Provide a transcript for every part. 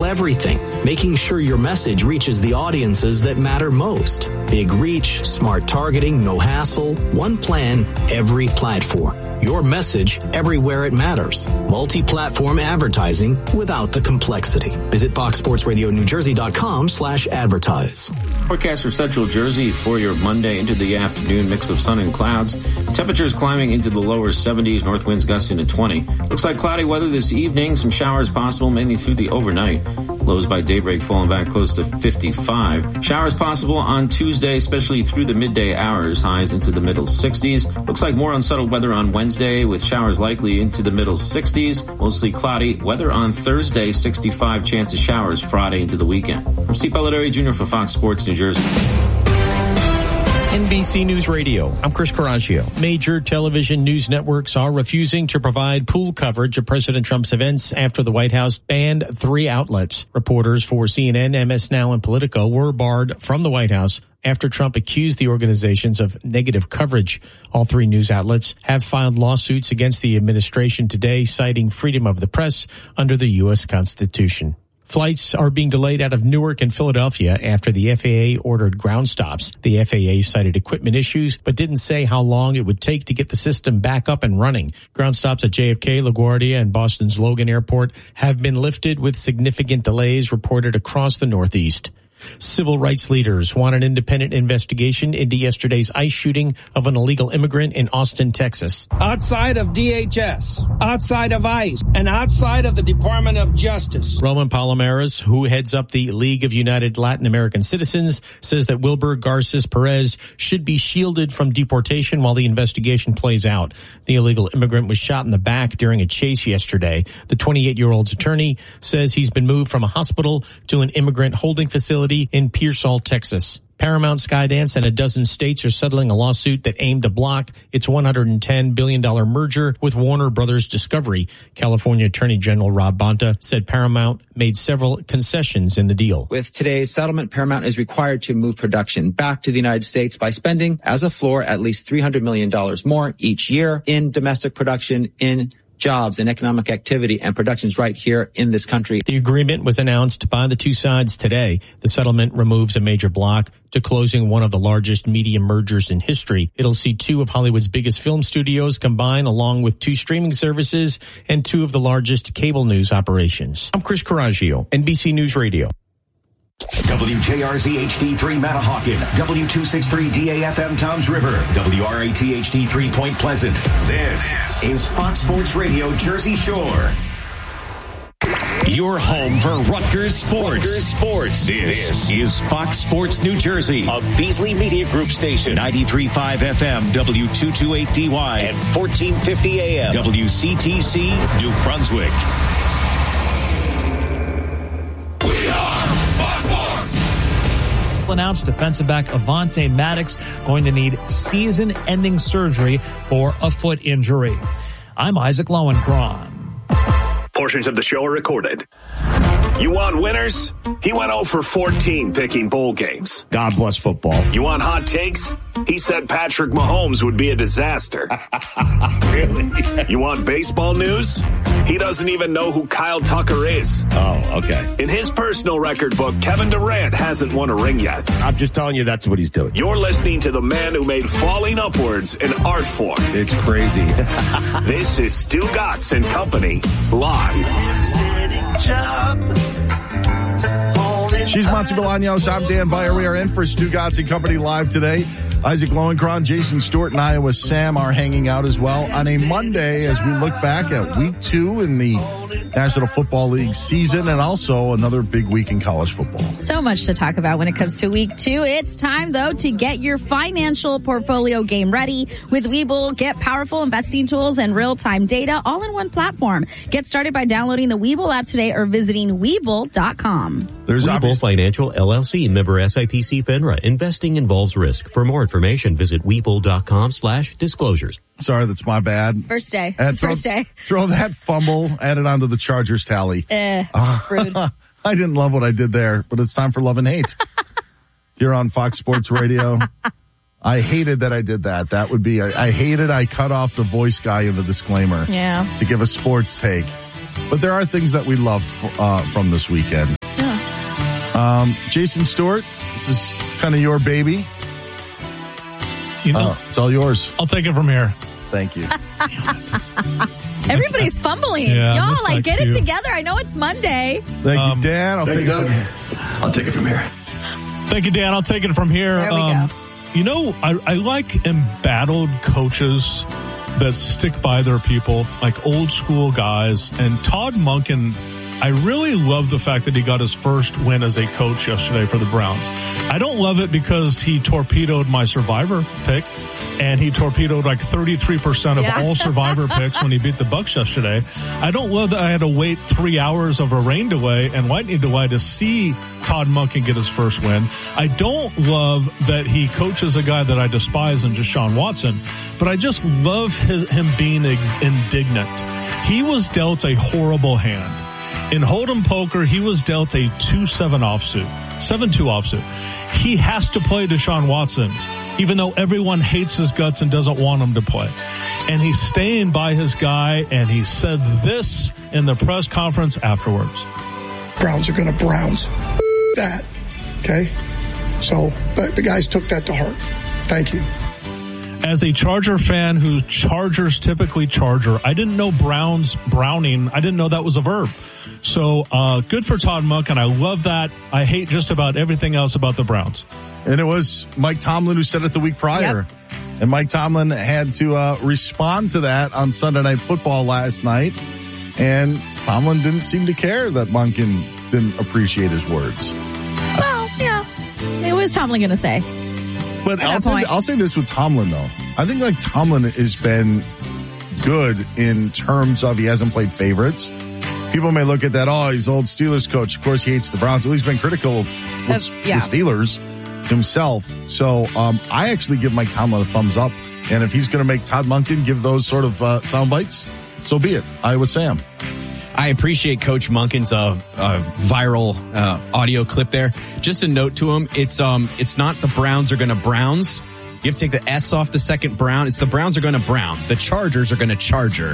everything, making sure your message reaches the audiences that matter most. Big reach, smart targeting, no hassle, one plan, every platform. Your message everywhere it matters. Multi-platform advertising without the complexity. Visit foxsportsradionewjersey.com/advertise. Forecast for Central Jersey for your Monday into the afternoon, mix of sun and clouds. Temperatures climbing into the lower 70s, north winds gusting to 20. Looks like cloudy weather this evening, some showers possible mainly through the overnight. Lows by daybreak falling back close to 55. Showers possible on Tuesday, especially through the midday hours, highs into the middle 60s. Looks like more unsettled weather on Wednesday with showers likely into the middle 60s, mostly cloudy. Weather on Thursday, 65 chance of showers Friday into the weekend. I'm Steve Belladere Jr. for Fox Sports New Jersey. NBC News Radio. I'm Chris Coraggio. Major television news networks are refusing to provide pool coverage of President Trump's events after the White House banned 3 outlets. Reporters for CNN, MS Now, and Politico were barred from the White House after Trump accused the organizations of negative coverage. All 3 news outlets have filed lawsuits against the administration today, citing freedom of the press under the U.S. Constitution. Flights are being delayed out of Newark and Philadelphia after the FAA ordered ground stops. The FAA cited equipment issues, but didn't say how long it would take to get the system back up and running. Ground stops at JFK, LaGuardia, and Boston's Logan Airport have been lifted with significant delays reported across the Northeast. Civil rights leaders want an independent investigation into yesterday's ICE shooting of an illegal immigrant in Austin, Texas. Outside of DHS, outside of ICE, and outside of the Department of Justice. Roman Palomares, who heads up the League of United Latin American Citizens, says that Wilber Garces Perez should be shielded from deportation while the investigation plays out. The illegal immigrant was shot in the back during a chase yesterday. The 28-year-old's attorney says he's been moved from a hospital to an immigrant holding facility in Pearsall, Texas. Paramount, Skydance, and a dozen states are settling a lawsuit that aimed to block its $110 billion merger with Warner Brothers Discovery. California Attorney General Rob Bonta said Paramount made several concessions in the deal. With today's settlement, Paramount is required to move production back to the United States by spending, as a floor, at least $300 million more each year in domestic production, in jobs and economic activity and productions right here in this country. The agreement was announced by the 2 sides today. The settlement removes a major block to closing one of the largest media mergers in history. It'll see 2 of Hollywood's biggest film studios combine, along with 2 streaming services and 2 of the largest cable news operations. I'm Chris Coraggio, NBC News Radio. WJRZ HD3 Manahawkin, W263 DAFM Toms River, WRAT HD3 Point Pleasant. This is Fox Sports Radio Jersey Shore. Your home for Rutgers sports. This is Fox Sports New Jersey, a Beasley Media Group station. 93.5 FM, W228DY, and 1450 AM, WCTC, New Brunswick. Announced defensive back Avonte Maddox going to need season-ending surgery for a foot injury. I'm Isaac Lowenkron. Portions of the show are recorded. You want winners? He went 0 for 14 picking bowl games. God bless football. You want hot takes? He said Patrick Mahomes would be a disaster. Really? You want baseball news? He doesn't even know who Kyle Tucker is. Oh, okay. In his personal record book, Kevin Durant hasn't won a ring yet. I'm just telling you that's what he's doing. You're listening to the man who made falling upwards an art form. It's crazy. This is Stu Gatz and Company, live. She's Monty Bolaños. I'm Dan Beyer. We are in for Stu Gatz and Company live today. Isaac Lowenkron, Jason Stewart, and Iowa Sam are hanging out as well on a Monday as we look back at week 2 in the National Football League season and also another big week in college football. So much to talk about when it comes to week 2. It's time, though, to get your financial portfolio game ready. With Webull, get powerful investing tools and real-time data all in one platform. Get started by downloading the Webull app today or visiting Webull.com. There's Webull Financial LLC, member SIPC FINRA. Investing involves risk. For more information, visit Webull.com/disclosures. Sorry, that's my bad. First day. First day. Throw that fumble, add it onto the Chargers tally. Rude. I didn't love what I did there, but it's time for love and hate. Here on Fox Sports Radio. I hated that I did that. That would be, I hated I cut off the voice guy in the disclaimer. Yeah. To give a sports take. But there are things that we loved from this weekend. Jason Stewart, this is kind of your baby. It's all yours. I'll take it from here. Thank you. Everybody's fumbling. Yeah, y'all, get it together. I know it's Monday. Thank you, Dan. I'll take it from here. Thank you, Dan. I'll take it from here. There we go. You know, I like embattled coaches that stick by their people, like old school guys. And Todd Monken, I really love the fact that he got his first win as a coach yesterday for the Browns. I don't love it because he torpedoed my Survivor pick, and he torpedoed like 33% of all Survivor picks when he beat the Bucs yesterday. I don't love that I had to wait 3 hours of a rain delay and lightning delay to see Todd Monken get his first win. I don't love that he coaches a guy that I despise in Deshaun Watson, but I just love him being indignant. He was dealt a horrible hand. In Hold'em poker, he was dealt a 2-7 offsuit, 7-2 offsuit. He has to play Deshaun Watson, even though everyone hates his guts and doesn't want him to play. And he's staying by his guy, and he said this in the press conference afterwards. Browns are going to Browns. That, okay? So the guys took that to heart. Thank you. As a Charger fan who Chargers typically Charger, I didn't know Browning. I didn't know that was a verb. So good for Todd Monken. I love that. I hate just about everything else about the Browns. And it was Mike Tomlin who said it the week prior. Yep. And Mike Tomlin had to respond to that on Sunday Night Football last night. And Tomlin didn't seem to care that Monken didn't appreciate his words. Well, yeah. What was Tomlin going to say? But I'll say this with Tomlin, though. I think like Tomlin has been good in terms of he hasn't played favorites. People may look at that, he's old Steelers coach. Of course, he hates the Browns. Well, he's been critical of the Steelers himself. So I actually give Mike Tomlin a thumbs up. And if he's going to make Todd Monken give those sort of sound bites, so be it. Iowa Sam. I appreciate Coach Monken's viral audio clip there. Just a note to him, it's not the Browns are going to Browns. You have to take the S off the second Brown. It's the Browns are going to Brown. The Chargers are going to Charger.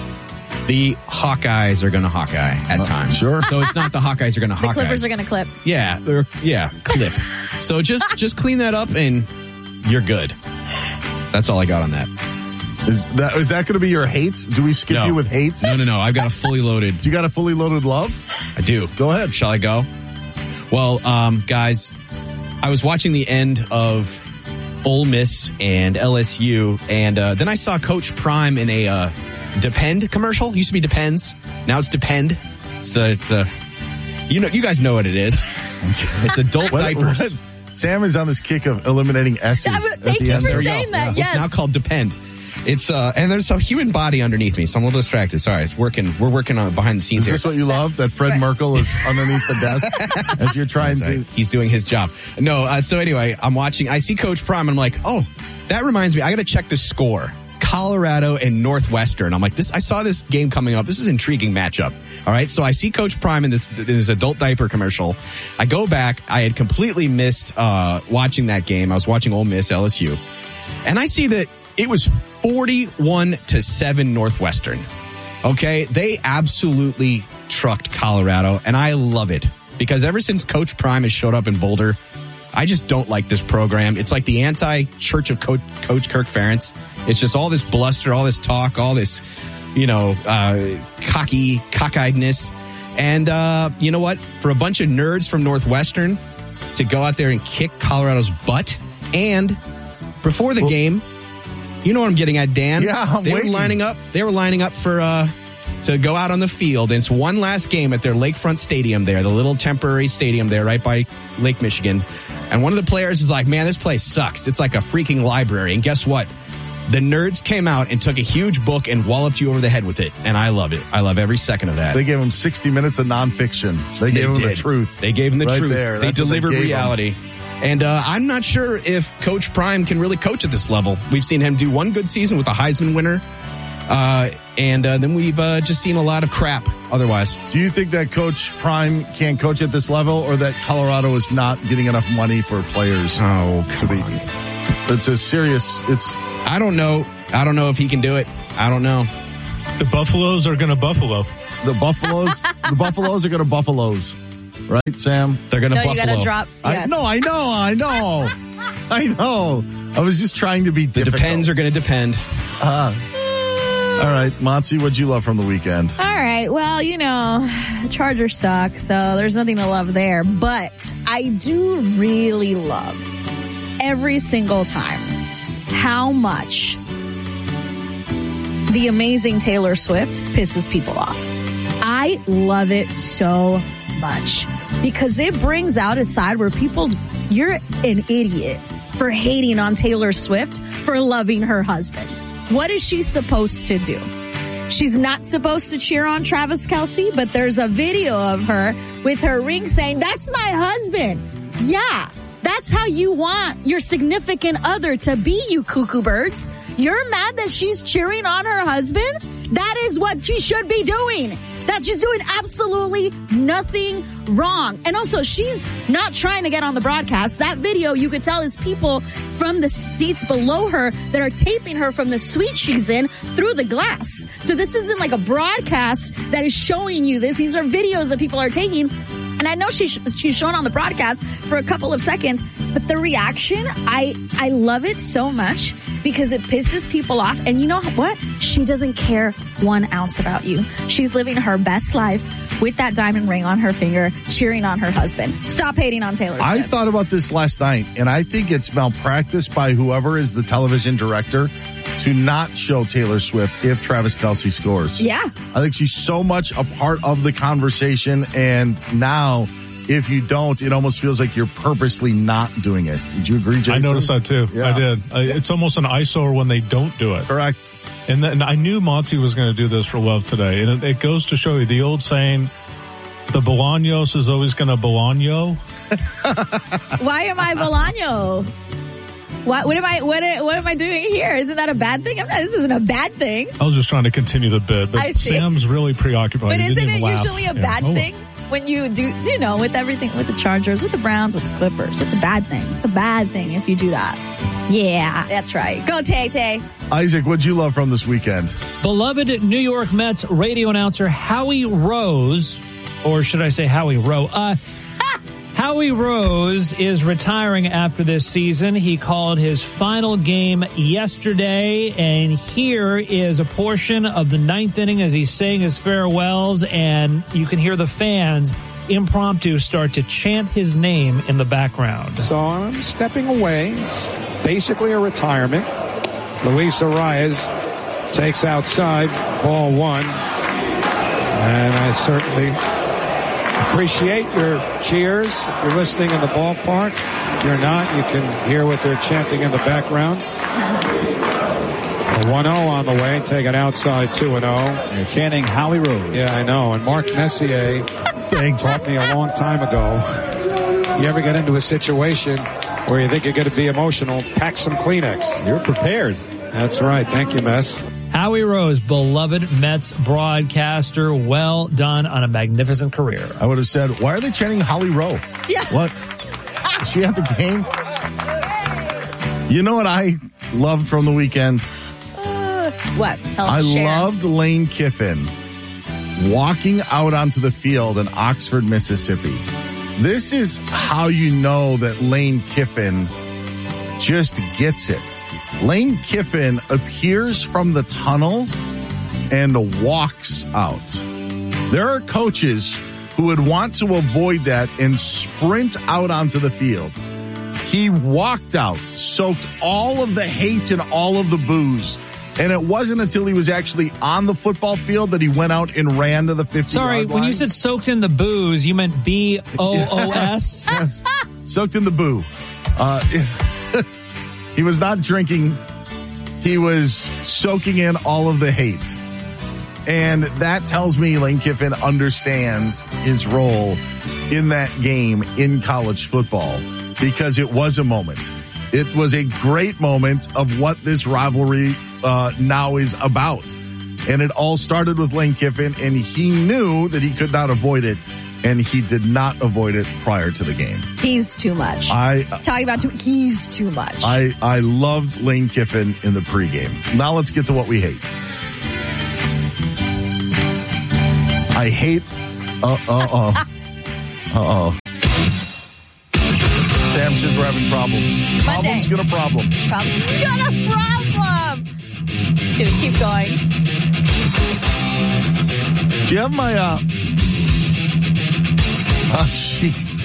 The Hawkeyes are going to Hawkeye at times. Sure. So it's not the Hawkeyes are going to Hawkeyes. The Clippers are going to clip. Yeah, clip. So just clean that up and you're good. That's all I got on that. Is that going to be your hate? Do we skip you with hate? No. I've got a fully loaded. You got a fully loaded love? I do. Go ahead. Shall I go? Well, guys, I was watching the end of Ole Miss and LSU, and then I saw Coach Prime in a Depend commercial. It used to be Depends. Now it's Depend. It's the you guys know what it is. It's adult diapers. What? Sam is on this kick of eliminating S's. Thank you for saying that. Yes. It's now called Depend. It's and there's a human body underneath me, so I'm a little distracted. Sorry, it's working. We're working on behind the scenes here. Is this what you love? That Fred Merkel is underneath the desk as you're trying to. He's doing his job. No. So anyway, I'm watching. I see Coach Prime, and I'm like, oh, that reminds me. I got to check the score. Colorado and Northwestern. I'm like, I saw this game coming up. This is an intriguing matchup. All right. So I see Coach Prime in this adult diaper commercial. I go back. I had completely missed watching that game. I was watching Ole Miss LSU, and I see that it was 41-7 Northwestern. Okay. They absolutely trucked Colorado, and I love it because ever since Coach Prime has showed up in Boulder, I just don't like this program. It's like the anti-church of Coach Kirk Ferentz. It's just all this bluster, all this talk, all this, cockeyedness. And you know what? For a bunch of nerds from Northwestern to go out there and kick Colorado's butt, and before the game, you know what I'm getting at, Dan? Yeah, They were lining up for to go out on the field. And it's one last game at their Lakefront Stadium there, the little temporary stadium there right by Lake Michigan. And one of the players is like, man, this place sucks. It's like a freaking library. And guess what? The nerds came out and took a huge book and walloped you over the head with it. And I love it. I love every second of that. They gave him 60 minutes of nonfiction. They gave him the truth. They gave him the truth. They delivered reality. Him. And I'm not sure if Coach Prime can really coach at this level. We've seen him do one good season with a Heisman winner. And then we've just seen a lot of crap otherwise. Do you think that Coach Prime can't coach at this level, or that Colorado is not getting enough money for players? Oh, come on. It's a serious, I don't know. I don't know if he can do it. I don't know. The Buffaloes are going to Buffalo. The Buffaloes are going to Buffaloes. right, Sam? They're going to No, Buffalo. you got to drop. Yes. I know. I was just trying to be The difficult. depends are going to depend. All right, Monty, what'd you love from the weekend? All right. Well, Chargers suck, so there's nothing to love there. But I do really love every single time how much the amazing Taylor Swift pisses people off. I love it so much because it brings out a side where you're an idiot for hating on Taylor Swift for loving her husband. What is she supposed to do? She's not supposed to cheer on Travis Kelce, but there's a video of her with her ring saying, "That's my husband." Yeah, that's how you want your significant other to be, you cuckoo birds. You're mad that she's cheering on her husband? That is what she should be doing. That she's doing absolutely nothing wrong. And also, she's not trying to get on the broadcast. That video, you could tell, is people from the seats below her that are taping her from the suite she's in through the glass. So this isn't like a broadcast that is showing you this. These are videos that people are taking. And I know she's shown on the broadcast for a couple of seconds, but the reaction, I love it so much because it pisses people off. And you know what? She doesn't care 1 ounce about you. She's living her best life with that diamond ring on her finger, cheering on her husband. Stop hating on Taylor Swift. I thought about this last night, and I think it's malpractice by whoever is the television director to not show Taylor Swift if Travis Kelce scores. Yeah. I think she's so much a part of the conversation, and now if you don't, it almost feels like you're purposely not doing it. Did you agree, Jason? I noticed that too. Yeah. I did. It's almost an eyesore when they don't do it. Correct. And I knew Monty was going to do this for love today. And it goes to show you the old saying, the Bolaños is always going to Bolaño. Why am I Bolaño? What am I doing here? Isn't that a bad thing? This isn't a bad thing. I was just trying to continue the bit, I but see. Sam's really preoccupied. But He isn't didn't it even laugh. usually a Yeah. bad Oh. thing when you do, with everything, with the Chargers, with the Browns, with the Clippers? It's a bad thing. It's a bad thing if you do that. Yeah, that's right. Go, Tay-Tay. Isaac, what'd you love from this weekend? Beloved New York Mets radio announcer Howie Rose, or should I say Howie Rowe? Howie Rose is retiring after this season. He called his final game yesterday, and here is a portion of the 9th inning as he's saying his farewells, and you can hear the fans impromptu start to chant his name in the background. So I'm stepping away. It's basically a retirement. Luis Arias takes outside, ball 1. And I certainly appreciate your cheers. If you're listening in the ballpark, if you're not, you can hear what they're chanting in the background. A 1-0 on the way, take it outside 2-0. You're chanting Howie Rose. Yeah, I know. And Mark Messier taught me a long time ago. You ever get into a situation where you think you're going to be emotional, pack some Kleenex. You're prepared. That's right. Thank you, Mess. Howie Rose, beloved Mets broadcaster, well done on a magnificent career. I would have said, why are they chanting Holly Rowe? Yeah. What? Is she at the game? You know what I loved from the weekend? What? Tell I share. loved Lane Kiffin walking out onto the field in Oxford, Mississippi. This is how you know that Lane Kiffin just gets it. Lane Kiffin appears from the tunnel and walks out. There are coaches who would want to avoid that and sprint out onto the field. He walked out, soaked all of the hate and all of the boos. And it wasn't until he was actually on the football field that he went out and ran to the 50-yard line. Sorry, when you said soaked in the booze, you meant B-O-O-S? Yes, soaked in the boo. He was not drinking. He was soaking in all of the hate. And that tells me Lane Kiffin understands his role in that game in college football, because it was a moment. It was a great moment of what this rivalry now is about. And it all started with Lane Kiffin, and he knew that he could not avoid it. And he did not avoid it prior to the game. He's too much. Talking about he's too much. I loved Lane Kiffin in the pregame. Now let's get to what we hate. I hate Uh-oh. Sam says we're having problems. Monday. Problem's got a problem. Problem's got a problem. Just going to keep going. Do you have my, oh, jeez.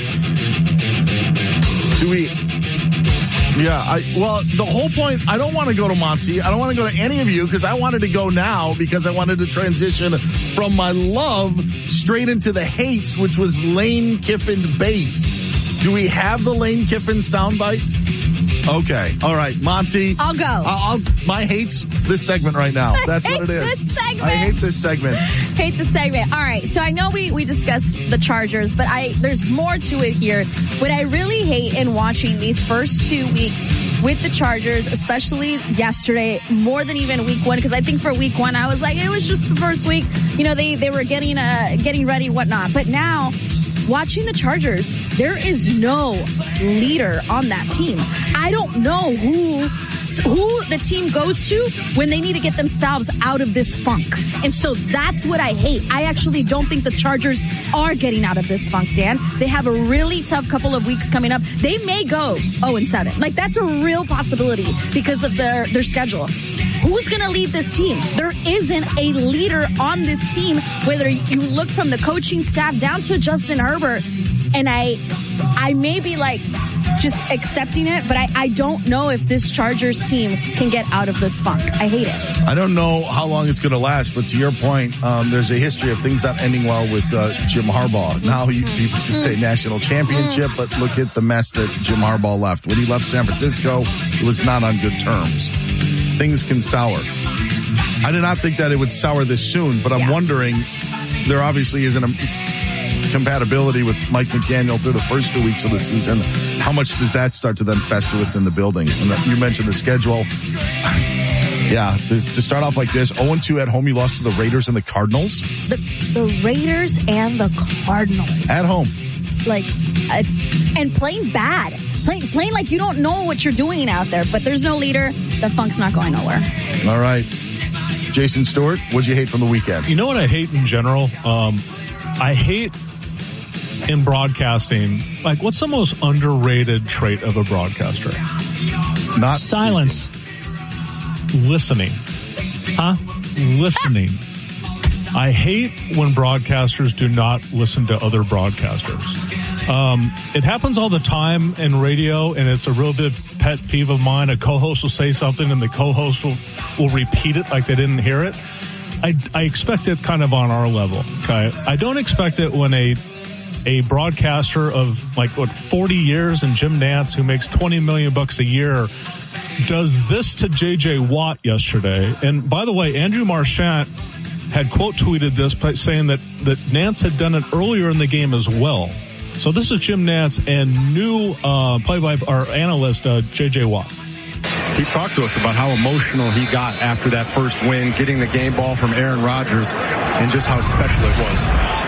Do we... Yeah, well, the whole point, I don't want to go to Monty. I don't want to go to any of you because I wanted to go now because I wanted to transition from my love straight into the hate, which was Lane Kiffin based. Do we have the Lane Kiffin soundbite? Okay. All right, Monty. I'll go. My hate's this segment right now. That's what it is. This segment. I hate this segment. Hate the segment. All right. So I know we discussed the Chargers, but there's more to it here. What I really hate in watching these first 2 weeks with the Chargers, especially yesterday, more than even week one, because I think for week one, I was like, it was just the first week. You know, they were getting ready, whatnot. But now, watching the Chargers, there is no leader on that team. I don't know who the team goes to when they need to get themselves out of this funk. And so that's what I hate. I actually don't think the Chargers are getting out of this funk, Dan. They have a really tough couple of weeks coming up. They may go 0-7. Like, that's a real possibility because of their schedule. Who's going to lead this team? There isn't a leader on this team, whether you look from the coaching staff down to Justin Herbert. And I may be like just accepting it, but I don't know if this Chargers team can get out of this funk. I hate it. I don't know how long it's going to last, but to your point, there's a history of things not ending well with Jim Harbaugh. Now people could say national championship, but look at the mess that Jim Harbaugh left. When he left San Francisco, it was not on good terms. Things can sour. I did not think that it would sour this soon, but I'm wondering, there obviously isn't a compatibility with Mike McDaniel through the first 2 weeks of the season. How much does that start to then fester within the building? And you mentioned the schedule. Yeah, to start off like this, 0-2 at home, you lost to the Raiders and the Cardinals. The Raiders and the Cardinals. At home. Like, and playing bad. Playing like you don't know what you're doing out there, but there's no leader. The funk's not going nowhere. All right. Jason Stewart, what'd you hate from the weekend? You know what I hate in general? I hate in broadcasting, like, what's the most underrated trait of a broadcaster? Not silence. Listening. Listening. I hate when broadcasters do not listen to other broadcasters. It happens all the time in radio, and it's a real big pet peeve of mine. A co-host will say something, and the co-host will repeat it like they didn't hear it. I expect it kind of on our level. Okay, I don't expect it when a broadcaster of 40 years and Jim Nantz, who makes $20 million a year, does this to J.J. Watt yesterday. And by the way, Andrew Marchand had quote tweeted this by saying that Nantz had done it earlier in the game as well. So this is Jim Nantz and new play-by-play analyst J.J. Watt. He talked to us about how emotional he got after that first win, getting the game ball from Aaron Rodgers, and just how special it was.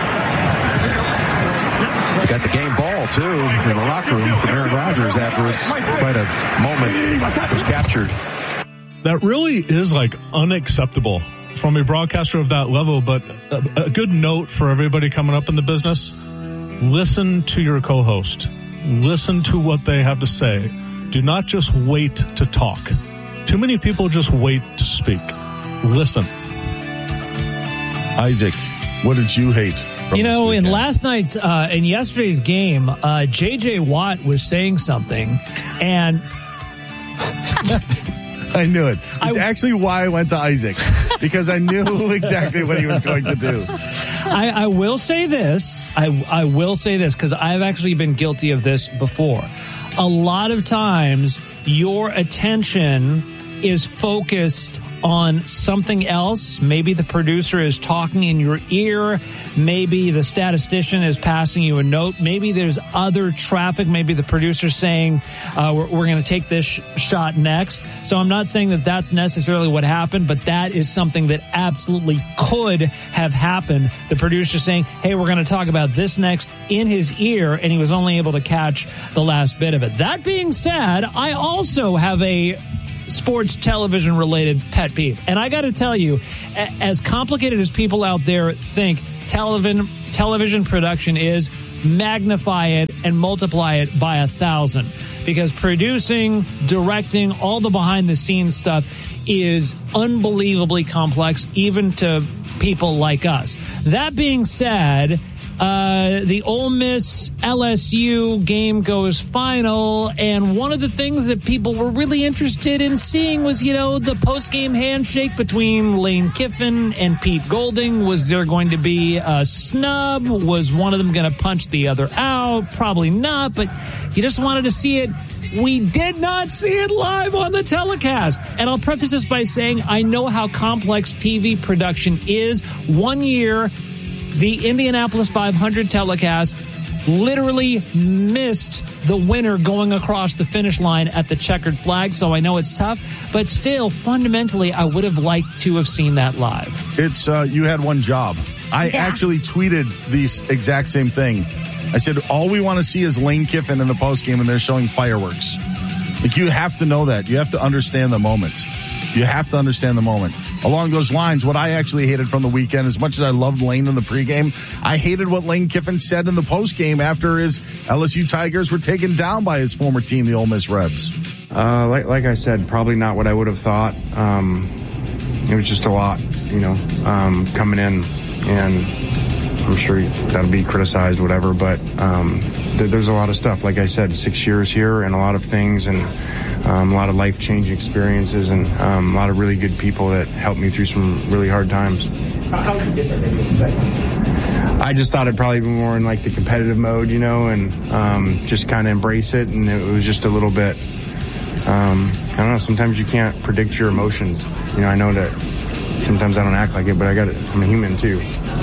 He got the game ball, too, in the locker room from Aaron Rodgers after quite a moment was captured. That really is unacceptable from a broadcaster of that level, but a good note for everybody coming up in the business: listen to your co-host. Listen to what they have to say. Do not just wait to talk. Too many people just wait to speak. Listen. Isaac, what did you hate? In last night's, in yesterday's game, J.J. Watt was saying something, and I knew it. It's actually why I went to Isaac, because I knew exactly what he was going to do. I will say this. I will say this because I've actually been guilty of this before. A lot of times your attention is focused on something else. Maybe the producer is talking in your ear. Maybe the statistician is passing you a note. Maybe there's other traffic. Maybe the producer's saying, we're going to take this shot next. So I'm not saying that that's necessarily what happened, but that is something that absolutely could have happened. The producer saying, hey, we're going to talk about this next in his ear, and he was only able to catch the last bit of it. That being said, I also have a sports television related pet peeve. And I got to tell you, as complicated as people out there think television production is, magnify it and multiply it by 1,000, because producing, directing, all the behind the scenes stuff is unbelievably complex, even to people like us. That being said, the Ole Miss LSU game goes final, and one of the things that people were really interested in seeing was, the post-game handshake between Lane Kiffin and Pete Golding. Was there going to be a snub? Was one of them going to punch the other out? Probably not, but you just wanted to see it. We did not see it live on the telecast. And I'll preface this by saying I know how complex TV production is. 1 year, the Indianapolis 500 telecast literally missed the winner going across the finish line at the checkered flag, so I know it's tough. But still, fundamentally, I would have liked to have seen that live. It's you had one job. I actually tweeted the exact same thing. I said, all we want to see is Lane Kiffin in the postgame, and they're showing fireworks. Like, you have to know that. You have to understand the moment. You have to understand the moment. Along those lines, what I actually hated from the weekend, as much as I loved Lane in the pregame, I hated what Lane Kiffin said in the postgame after his LSU Tigers were taken down by his former team, the Ole Miss Rebs. Like I said, probably not what I would have thought. It was just a lot, coming in, and I'm sure that'll be criticized, whatever, but there's a lot of stuff. Like I said, 6 years here and a lot of things, and a lot of life-changing experiences, and a lot of really good people that helped me through some really hard times. How was it different than you expected? I just thought it'd probably be more in like the competitive mode, and just kind of embrace it, and it was just a little bit, I don't know, sometimes you can't predict your emotions. I know that sometimes I don't act like it, but I'm a human too.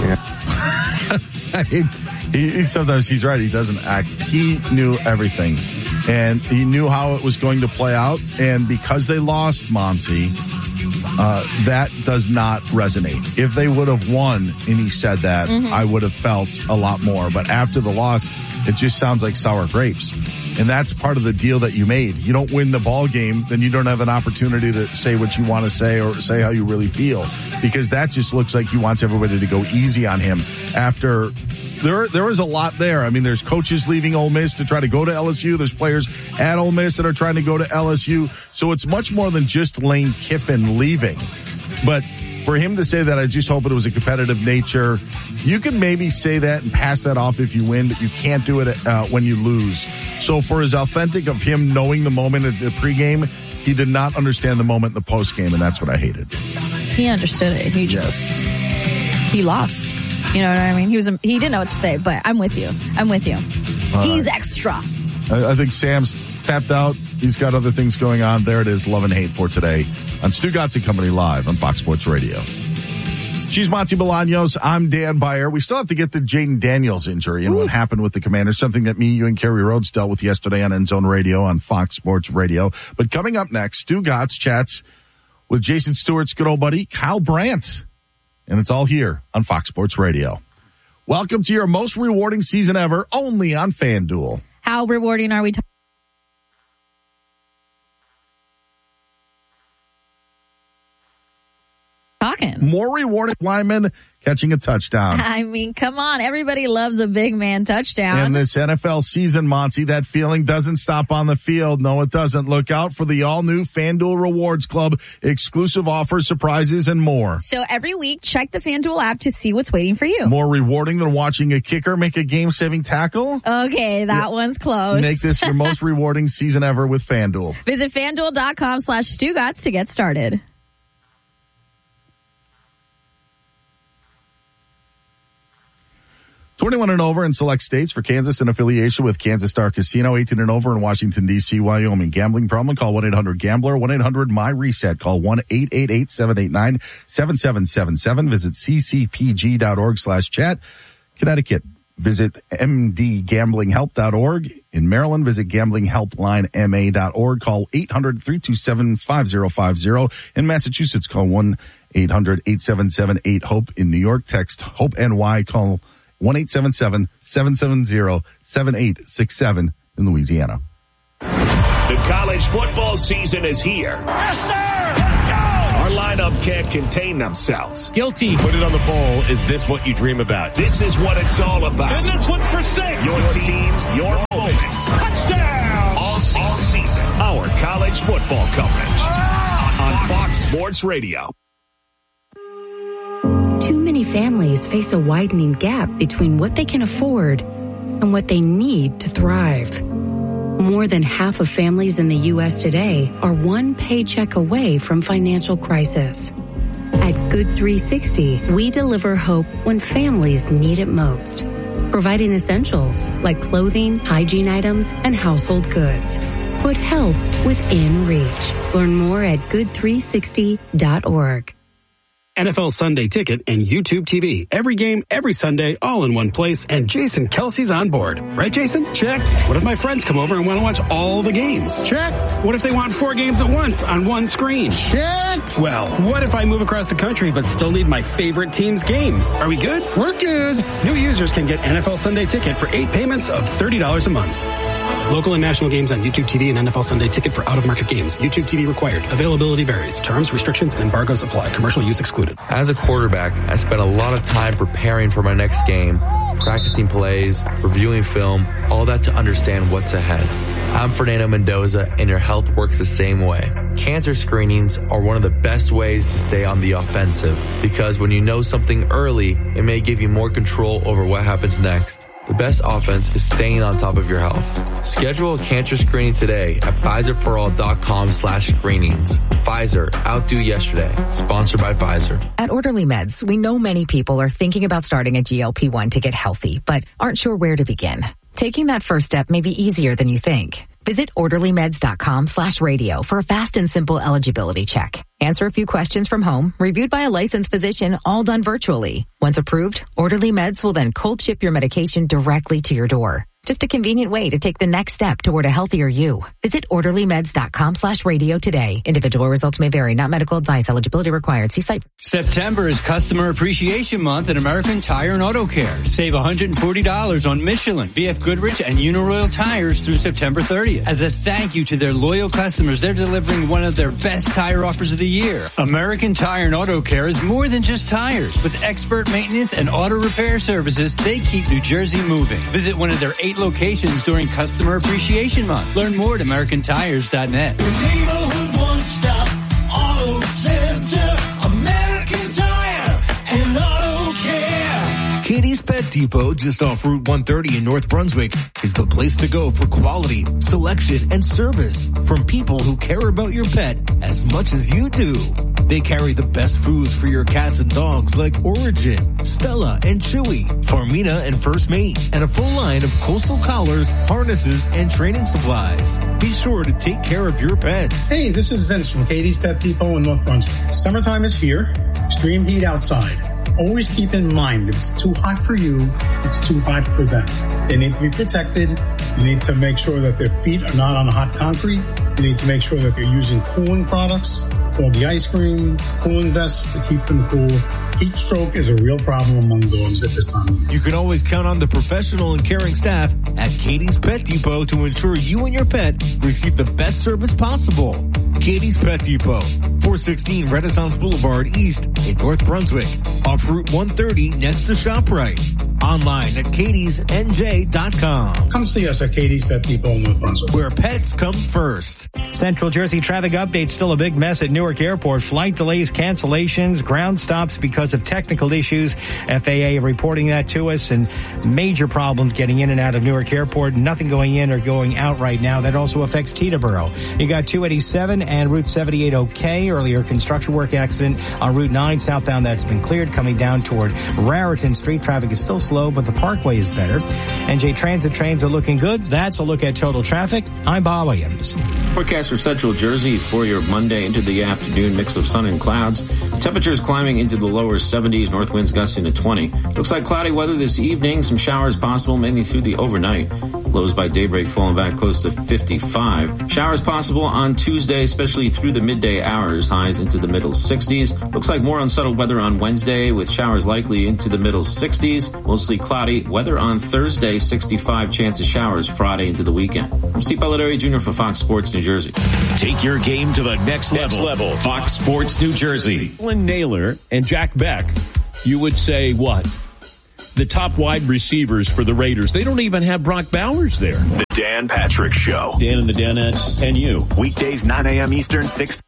Sometimes he's right. He doesn't act. He knew everything, and he knew how it was going to play out. And because they lost, Monty, that does not resonate. If they would have won, and he said that, I would have felt a lot more. But after the loss, it just sounds like sour grapes. And that's part of the deal that you made. You don't win the ball game, then you don't have an opportunity to say what you want to say or say how you really feel, because that just looks like he wants everybody to go easy on him after. There was a lot there. I mean, there's coaches leaving Ole Miss to try to go to LSU. There's players at Ole Miss that are trying to go to LSU. So it's much more than just Lane Kiffin leaving. But for him to say that, I just hope it was a competitive nature. You can maybe say that and pass that off if you win, but you can't do it when you lose. So for as authentic of him knowing the moment at the pregame, he did not understand the moment in the postgame, and that's what I hated. He understood it. He lost. You know what I mean? He didn't know what to say, but I'm with you. He's extra. I think Sam's tapped out. He's got other things going on. There it is, Love and Hate for today on Stugotz and Company live on Fox Sports Radio. She's Monty Bolaños. I'm Dan Byer. We still have to get to Jaden Daniels' injury and what happened with the Commanders, something that me, you, and Kerry Rhodes dealt with yesterday on End Zone Radio on Fox Sports Radio. But coming up next, Stugotz chats with Jason Stewart's good old buddy, Kyle Brandt. And it's all here on Fox Sports Radio. Welcome to your most rewarding season ever, only on FanDuel. How rewarding are we talking? More rewarding linemen catching a touchdown. I mean, come on. Everybody loves a big man touchdown. In this NFL season, Monty, that feeling doesn't stop on the field. No, it doesn't. Look out for the all-new FanDuel Rewards Club, exclusive offers, surprises, and more. So every week, check the FanDuel app to see what's waiting for you. More rewarding than watching a kicker make a game-saving tackle? Okay, that one's close. Make this your most rewarding season ever with FanDuel. Visit FanDuel.com/Stugotz to get started. 21 and over in select states. For Kansas in affiliation with Kansas Star Casino. 18 and over in Washington, D.C., Wyoming. Gambling problem? Call 1-800-GAMBLER. 1-800-MY-RESET. Call 1-888-789-7777. Visit ccpg.org/chat. Connecticut. Visit mdgamblinghelp.org. In Maryland, visit gamblinghelplinema.org. Call 800-327-5050. In Massachusetts, call 1-800-877-8-HOPE. In New York, text HOPE-NY. Call 1-877-770-7867 in Louisiana. The college football season is here. Yes, sir! Let's go! Our lineup can't contain themselves. Guilty. Put it on the bowl. Is this what you dream about? This is what it's all about. And this one's for 6. Your teams, your moments. Touchdown! All season. Our college football coverage on Fox Sports Radio. Too many families face a widening gap between what they can afford and what they need to thrive. More than half of families in the U.S. today are one paycheck away from financial crisis. At Good 360, we deliver hope when families need it most, providing essentials like clothing, hygiene items, and household goods. Put help within reach. Learn more at good360.org. NFL Sunday Ticket and YouTube TV. Every game, every Sunday, all in one place, and Jason Kelsey's on board. Right, Jason? Check. What if my friends come over and want to watch all the games? Check. What if they want 4 games at once on one screen? Check. Well, what if I move across the country but still need my favorite team's game? Are we good? We're good. New users can get NFL Sunday Ticket for 8 payments of $30 a month. Local and national games on YouTube TV and NFL Sunday Ticket for out-of-market games. YouTube TV required. Availability varies. Terms, restrictions, and embargoes apply. Commercial use excluded. As a quarterback, I spent a lot of time preparing for my next game, practicing plays, reviewing film, all that to understand what's ahead. I'm Fernando Mendoza, and your health works the same way. Cancer screenings are one of the best ways to stay on the offensive, because when you know something early, it may give you more control over what happens next. The best offense is staying on top of your health. Schedule a cancer screening today at Pfizerforall.com/screenings. Pfizer, outdo yesterday. Sponsored by Pfizer. At Orderly Meds, we know many people are thinking about starting a GLP-1 to get healthy, but aren't sure where to begin. Taking that first step may be easier than you think. Visit orderlymeds.com/radio for a fast and simple eligibility check. Answer a few questions from home, reviewed by a licensed physician, all done virtually. Once approved, Orderly Meds will then cold ship your medication directly to your door. Just a convenient way to take the next step toward a healthier you. Visit orderlymeds.com/radio today. Individual results may vary. Not medical advice. Eligibility required. See site. September is Customer Appreciation Month at American Tire and Auto Care. Save $140 on Michelin, BF Goodrich, and Uniroyal tires through September 30th. As a thank you to their loyal customers, they're delivering one of their best tire offers of the year. American Tire and Auto Care is more than just tires. With expert maintenance and auto repair services, they keep New Jersey moving. Visit one of their 8 locations during Customer Appreciation Month. Learn more at AmericanTires.net. Neighborhood one-stop auto center, American Tire and Auto Care. Katie's Pet Depot, just off Route 130 in North Brunswick, is the place to go for quality, selection, and service from people who care about your pet as much as you do. They carry the best foods for your cats and dogs like Origin, Stella, and Chewy, Farmina, and First Mate, and a full line of coastal collars, harnesses, and training supplies. Be sure to take care of your pets. Hey, this is Vince from Katie's Pet Depot in North Brunswick. Summertime is here. Extreme heat outside. Always keep in mind, if it's too hot for you, it's too hot for them. They need to be protected. You need to make sure that their feet are not on hot concrete. You need to make sure that they're using cooling products, all the ice cream, cooling vests to keep them cool. Heat stroke is a real problem among dogs at this time of year. You can always count on the professional and caring staff at Katie's Pet Depot to ensure you and your pet receive the best service possible. Katie's Pet Depot, 416 Renaissance Boulevard East in North Brunswick, off Route 130 next to ShopRite. Online at katiesnj.com. Come see us at Katie's Pet Depot in North Brunswick, where pets come first. Central Jersey traffic update, still a big mess at Newark Airport. Flight delays, cancellations, ground stops because of technical issues. FAA reporting that to us, and major problems getting in and out of Newark Airport. Nothing going in or going out right now. That also affects Teterboro. You got 287 and Route 78 okay. Earlier construction work accident on Route 9 southbound that's been cleared. Coming down toward Raritan Street, traffic is still slow, but the Parkway is better. NJ Transit trains are looking good. That's a look at total traffic. I'm Bob Williams. Forecast for Central Jersey for your Monday into the afternoon. Mix of sun and clouds. Temperatures climbing into the lower 70s, north winds gusting to 20. Looks like cloudy weather this evening. Some showers possible mainly through the overnight. Lows by daybreak falling back close to 55. Showers possible on Tuesday, especially through the midday hours. Highs into the middle 60s. Looks like more unsettled weather on Wednesday with showers likely into the middle 60s. Mostly cloudy weather on Thursday, 65 chance of showers Friday into the weekend. I'm Steve Belladere Jr. for Fox Sports New Jersey. Take your game to the next level. Fox Sports New Jersey. Lynn Naylor and Jack Beck, you would say what? The top wide receivers for the Raiders. They don't even have Brock Bowers there. The Dan Patrick Show. Dan and the Danettes and you. Weekdays, 9 a.m. Eastern, 6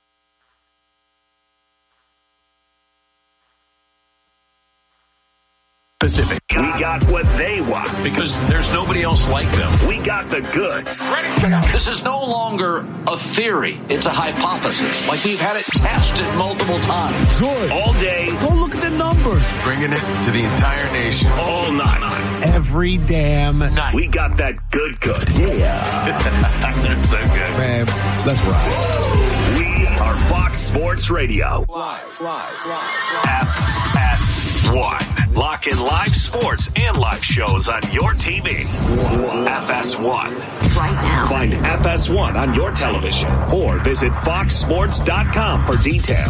Pacific. We got what they want. Because there's nobody else like them. We got the goods. This is no longer a theory. It's a hypothesis. Like we've had it tested multiple times. Good. All day. Go look at the numbers. Bringing it to the entire nation. All night. Every damn night. We got that good. Yeah. That's so good. Man, let's ride. We are Fox Sports Radio. Live. FS1. Lock in live sports and live shows on your TV. FS1. Right now. Find FS1 on your television or visit foxsports.com for details.